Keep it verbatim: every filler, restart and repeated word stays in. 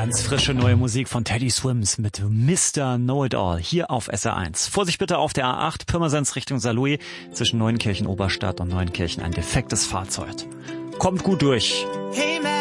Ganz frische neue Musik von Teddy Swims mit Mister Know-It-All hier auf S R eins. Vorsicht bitte auf der A acht, Pirmasens Richtung Saarlouis, zwischen Neuenkirchen Oberstadt und Neuenkirchen ein defektes Fahrzeug. Kommt gut durch.